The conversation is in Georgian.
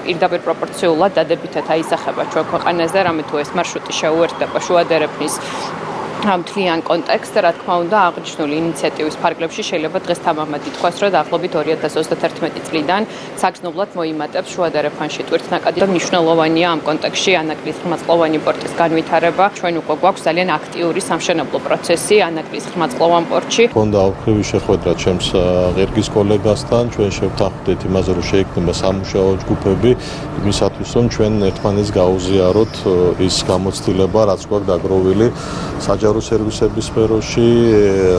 პირდაპირ პროპორციულად დადებითად აისახება ჩვენ ქვეყანაზე, რამე თუ ეს მარშრუტი შეუერთდება შუა დერეფნის მთლიან კონტექსტს, რა თქმა უნდა, აღნიშნული ინიციატივის ფარგლებში შეიძლება დღეს თამამად ითქვას, რომ დაახლოებით 2031 წლიდან საგრძნობლად მოიმატებს შუა დერეფანში ტვირთნაკადი და მნიშვნელოვანია ამ კონტექსტში ანაკლის ხმაწყლოვანი პორტის განვითარება. ჩვენ უკვე გვაქვს ძალიან აქტიური სამშენებლო პროცესი ანაკლის ხმაწყლოვან პორტში. Ქონდა ავხრივი შეხვედრა ჩემს ღერგის კოლეგასთან, ჩვენ შევთანხმდით იმაზე, რომ შეიქმნება სამუშაო ჯგუფები იმისათვის, რომ ჩვენ ერთმანეთს გაუზიაროთ ის გამოცდილება, რაც გვაქვს დაგროვილი საჯარო სერვისების სფეროში,